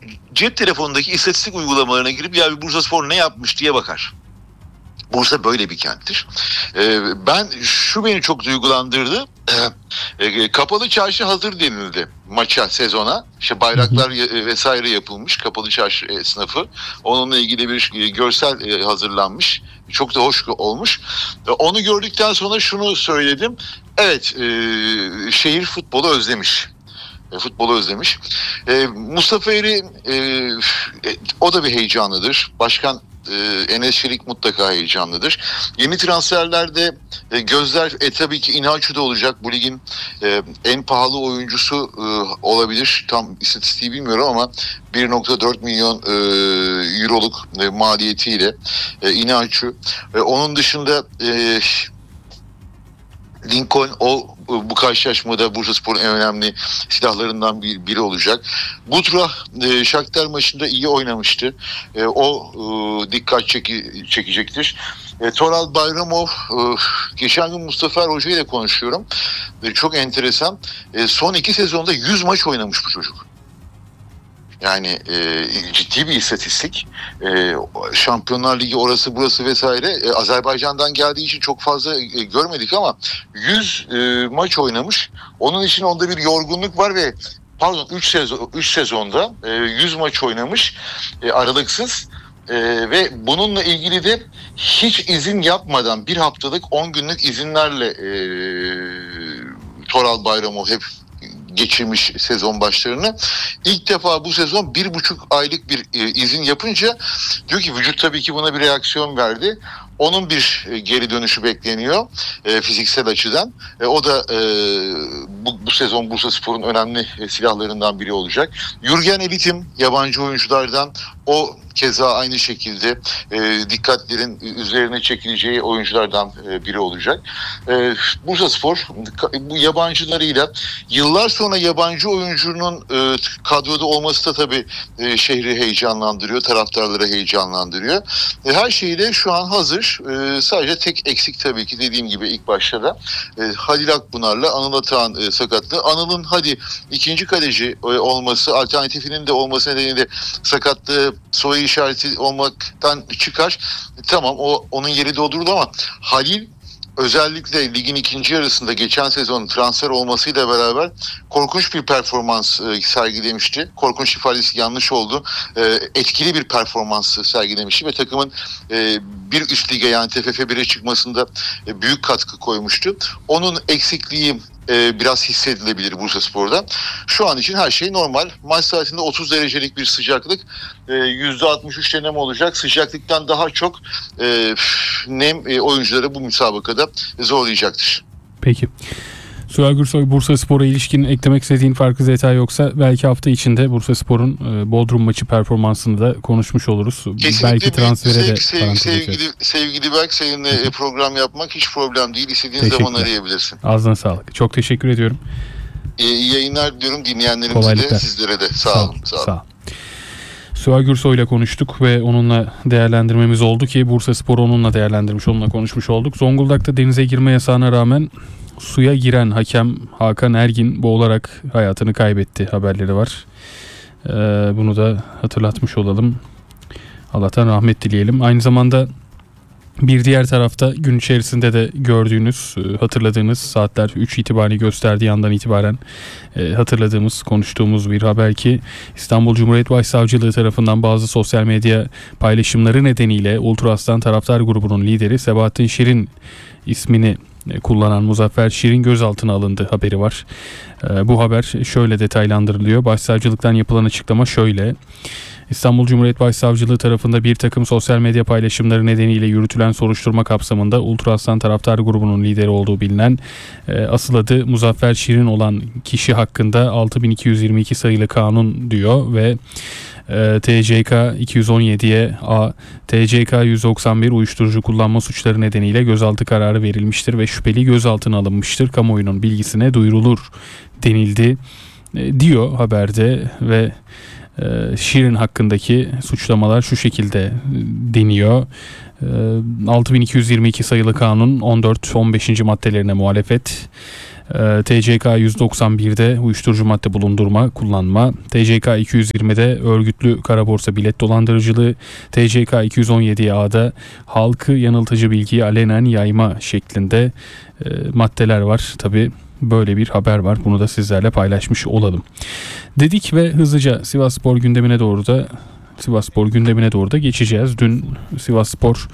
cep telefonundaki istatistik uygulamalarına girip ya bir Bursaspor ne yapmış diye bakar. Bursa böyle bir kenttir. Ben şu beni çok duygulandırdı. Kapalı çarşı hazır denildi maça, sezona. İşte bayraklar vesaire yapılmış, kapalı çarşı esnafı. Onunla ilgili bir görsel hazırlanmış. Çok da hoş olmuş. Onu gördükten sonra şunu söyledim. Evet, şehir futbolu özlemiş. Futbolu özlemiş. Mustafa Eri o da bir heyecanlıdır. Başkan Enes Çelik mutlaka heyecanlıdır. Yeni transferlerde gözler tabii ki İnaçu'da olacak. Bu ligin en pahalı oyuncusu olabilir. Tam istatistiği bilmiyorum ama 1.4 milyon euroluk maliyetiyle İnaçu. Onun dışında Lincoln bu karşılaşmada Bursaspor'un en önemli silahlarından biri olacak. Butra Shakhtar maçında iyi oynamıştı. O dikkat çekecektir. Toral Bayramov, geçen gün Mustafa Hoca ile konuşuyorum. Çok enteresan. Son 2 sezonda 100 maç oynamış bu çocuk. Yani ciddi bir istatistik. Şampiyonlar Ligi orası burası vesaire. Azerbaycan'dan geldiği için çok fazla görmedik ama 100 maç oynamış. Onun için onda bir yorgunluk var ve 3 sezonda 100 maç oynamış aralıksız. Ve bununla ilgili de hiç izin yapmadan 1 haftalık 10 günlük izinlerle Toral Bayramov hep geçirmiş sezon başlarını. İlk defa bu sezon 1,5 aylık bir izin yapınca diyor ki vücut tabii ki buna bir reaksiyon verdi. Onun bir geri dönüşü bekleniyor fiziksel açıdan. O da bu sezon Bursaspor'un önemli silahlarından biri olacak. Jürgen Elit'im yabancı oyunculardan, o keza aynı şekilde dikkatlerin üzerine çekileceği oyunculardan biri olacak. Bursaspor bu yabancılarıyla yıllar sonra yabancı oyuncunun kadroda olması da tabii şehri heyecanlandırıyor, taraftarları heyecanlandırıyor. Her şeyle şu an hazır. Sadece tek eksik tabii ki dediğim gibi ilk başta da Halil Akpınar'la Anıl Atahan sakatlığı. Anıl'ın hadi ikinci kaleci olması, alternatifinin de olması nedeniyle sakatlığı soru işareti olmaktan çıkar. Tamam, onun yeri dolduruldu ama Halil özellikle ligin ikinci yarısında geçen sezon transfer olmasıyla beraber korkunç bir performans sergilemişti. Korkunç ifadesi yanlış oldu. Etkili bir performans sergilemişti ve takımın bir üst lige yani TFF 1'e çıkmasında büyük katkı koymuştu. Onun eksikliği biraz hissedilebilir Bursaspor'da. Şu an için her şey normal. Maç saatinde 30 derecelik bir sıcaklık, %63 nem olacak. Sıcaklıktan daha çok nem oyuncuları bu müsabakada zorlayacaktır. Peki. Süha Gürsoy, Bursaspor'a ilişkin eklemek istediğin farklı detay yoksa belki hafta içinde Bursaspor'un Bodrum maçı performansını da konuşmuş oluruz. Kesinlikle belki transfere de sevgili Berk, seninle program yapmak hiç problem değil. İstediğin zaman arayabilirsin. Ağzına sağlık. Çok teşekkür ediyorum. İyi yayınlar diliyorum dinleyenlerimize de, sizlere de. Sağ olun. Süha Gürsoy ile konuştuk ve onunla değerlendirmemiz oldu ki Bursaspor'u onunla değerlendirmiş, onunla konuşmuş olduk. Zonguldak'ta denize girme yasağına rağmen suya giren hakem Hakan Ergin boğularak hayatını kaybetti haberleri var. Bunu da hatırlatmış olalım. Allah'tan rahmet dileyelim. Aynı zamanda bir diğer tarafta gün içerisinde de gördüğünüz, hatırladığınız saatler 3 itibariyle gösterdiği andan itibaren hatırladığımız, konuştuğumuz bir haber ki İstanbul Cumhuriyet Başsavcılığı tarafından bazı sosyal medya paylaşımları nedeniyle Ultras'tan taraftar grubunun lideri Sebahattin Şirin ismini kullanan Muzaffer Şirin gözaltına alındı haberi var. Bu haber şöyle detaylandırılıyor. Başsavcılıktan yapılan açıklama şöyle. İstanbul Cumhuriyet Başsavcılığı tarafında bir takım sosyal medya paylaşımları nedeniyle yürütülen soruşturma kapsamında Ultraslan taraftar grubunun lideri olduğu bilinen asıl adı Muzaffer Şirin olan kişi hakkında 6222 sayılı kanun diyor ve TCK 217'ye TCK 191 uyuşturucu kullanma suçları nedeniyle gözaltı kararı verilmiştir ve şüpheli gözaltına alınmıştır. Kamuoyunun bilgisine duyurulur denildi diyor haberde ve Şirin hakkındaki suçlamalar şu şekilde deniyor. 6222 sayılı kanun 14-15. maddelerine muhalefet, TCK 191'de uyuşturucu madde bulundurma, kullanma, TCK 220'de örgütlü kara borsa bilet dolandırıcılığı, TCK 217A'da halkı yanıltıcı bilgiyi alenen yayma şeklinde maddeler var. Tabii böyle bir haber var. Bunu da sizlerle paylaşmış olalım dedik ve hızlıca Sivasspor gündemine doğru da geçeceğiz. Dün Sivasspor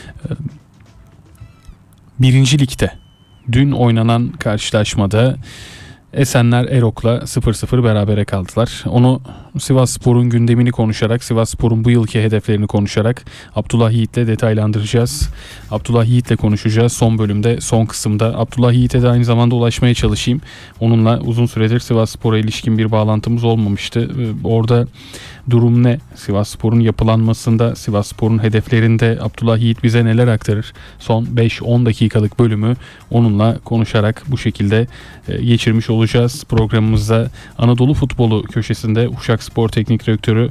1. Lig'de dün oynanan karşılaşmada Esenler Erok'la 0-0 berabere kaldılar. Onu Sivasspor'un gündemini konuşarak, Sivasspor'un bu yılki hedeflerini konuşarak Abdullah Yiğit'le detaylandıracağız. Abdullah Yiğit'le konuşacağız son bölümde, son kısımda. Abdullah Yiğit'e de aynı zamanda ulaşmaya çalışayım. Onunla uzun süredir Sivasspor'a ilişkin bir bağlantımız olmamıştı. Orada durum ne? Sivasspor'un yapılanmasında, Sivasspor'un hedeflerinde Abdullah Yiğit bize neler aktarır? Son 5-10 dakikalık bölümü onunla konuşarak bu şekilde geçirmiş olacağız. Programımızda Anadolu Futbolu köşesinde Uşak Spor Teknik Direktörü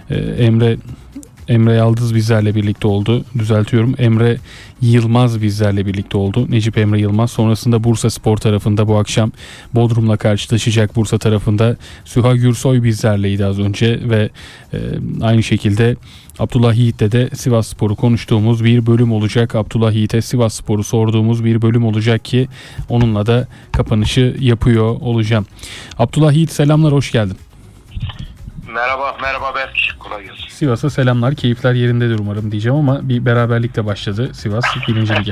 Emre Yıldız bizlerle birlikte oldu. Emre Yılmaz bizlerle birlikte oldu. Necip Emre Yılmaz. Sonrasında Bursa Spor tarafında bu akşam Bodrum'la karşılaşacak Bursa tarafında Süha Gürsoy bizlerleydi az önce ve aynı şekilde Abdullah Yiğit'le de Sivasspor'u konuştuğumuz bir bölüm olacak. Abdullah Yiğit'e Sivasspor'u sorduğumuz bir bölüm olacak ki onunla da kapanışı yapıyor olacağım. Abdullah Yiğit selamlar, hoş geldin. Merhaba Berk. Kolay gelsin. Sivas'a selamlar. Keyifler yerindedir umarım diyeceğim ama bir beraberlikle başladı Sivas 1. Lig'e.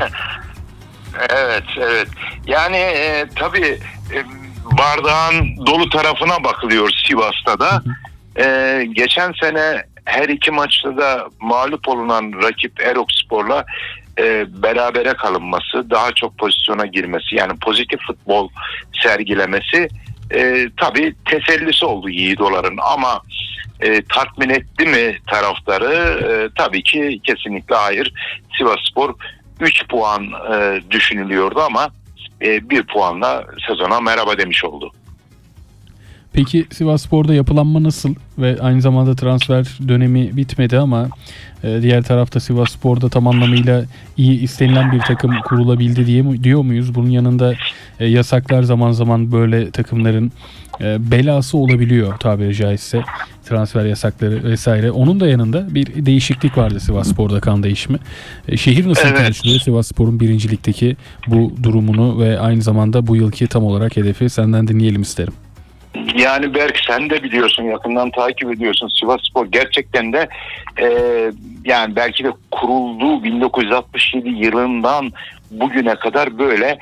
Evet. Yani tabii bardağın dolu tarafına bakılıyor Sivas'ta da. Geçen sene her iki maçta da mağlup olunan rakip Erokspor'la berabere kalınması, daha çok pozisyona girmesi, yani pozitif futbol sergilemesi tabii tesellisi oldu Yiğidoların ama tatmin etti mi taraftarı? Tabii ki kesinlikle hayır. Sivasspor 3 puan düşünülüyordu ama 1 puanla sezona merhaba demiş oldu. Peki Sivasspor'da yapılanma nasıl ve aynı zamanda transfer dönemi bitmedi ama diğer tarafta Sivasspor'da tam anlamıyla iyi istenilen bir takım kurulabildi diyor muyuz? Bunun yanında yasaklar zaman zaman böyle takımların belası olabiliyor tabiri caizse, transfer yasakları vesaire. Onun da yanında bir değişiklik vardı Sivasspor'da, kan değişimi. Şehir nasıl karşılıyor Sivasspor'un 1. Lig'deki bu durumunu ve aynı zamanda bu yılki tam olarak hedefi senden dinleyelim isterim. Yani Berk, sen de biliyorsun, yakından takip ediyorsun. Sivasspor gerçekten de yani belki de kurulduğu 1967 yılından bugüne kadar böyle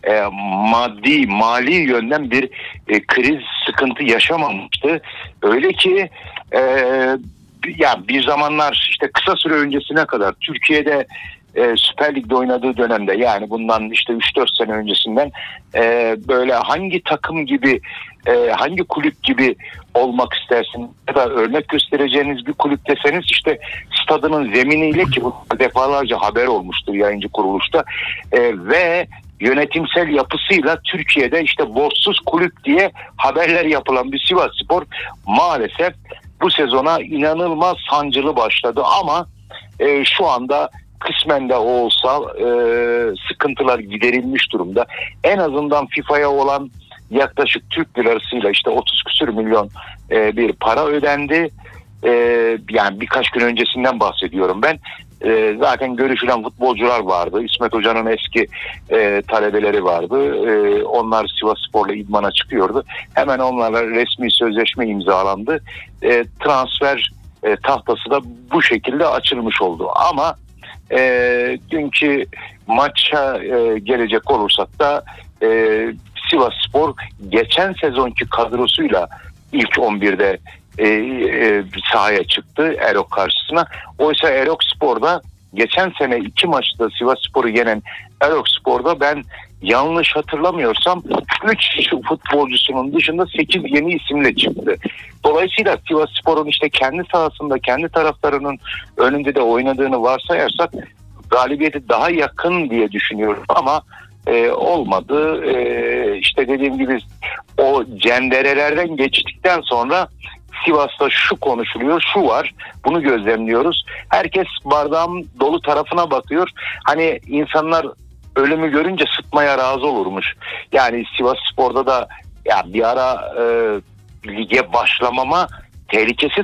mali yönden bir kriz, sıkıntı yaşamamıştı. Öyle ki ya bir zamanlar işte kısa süre öncesine kadar Türkiye'de Süper Lig'de oynadığı dönemde, yani bundan işte 3-4 sene öncesinden böyle hangi takım gibi, hangi kulüp gibi olmak istersin ya da örnek göstereceğiniz bir kulüp deseniz işte stadının zeminiyle, ki bu defalarca haber olmuştur yayıncı kuruluşta, ve yönetimsel yapısıyla Türkiye'de işte borçsuz kulüp diye haberler yapılan bir Sivasspor maalesef bu sezona inanılmaz sancılı başladı ama şu anda kısmen de olsa sıkıntılar giderilmiş durumda. En azından FIFA'ya olan yaklaşık Türk lirasıyla işte 30 küsür milyon bir para ödendi. Yani birkaç gün öncesinden bahsediyorum ben. Zaten görüşülen futbolcular vardı. İsmet Hoca'nın eski talebeleri vardı. Onlar Sivasspor'la idmana çıkıyordu. Hemen onlarla resmi sözleşme imzalandı. Transfer tahtası da bu şekilde açılmış oldu. Ama dünkü maça gelecek olursak da Sivasspor geçen sezonki kadrosuyla ilk 11'de sahaya çıktı Erok karşısına. Oysa Erokspor'da geçen sene 2 maçta Sivasspor'u yenen Erokspor'da ben yanlış hatırlamıyorsam 3 futbolcusunun dışında 8 yeni isimle çıktı. Dolayısıyla Sivasspor'un işte kendi sahasında, kendi taraftarının önünde de oynadığını varsayarsak galibiyeti daha yakın diye düşünüyorum ama olmadı. İşte dediğim gibi o cenderelerden geçtikten sonra Sivas'ta şu konuşuluyor, şu var, bunu gözlemliyoruz. Herkes bardağın dolu tarafına bakıyor. Hani insanlar ölümü görünce sıtmaya razı olurmuş. Yani Sivasspor'da da ya bir ara lige başlamama tehlikesi